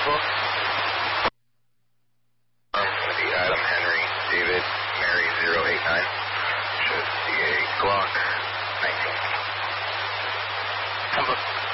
Roswell. It's going to be Adam Henry David Mary 089. Should be a Glock 19. Come on.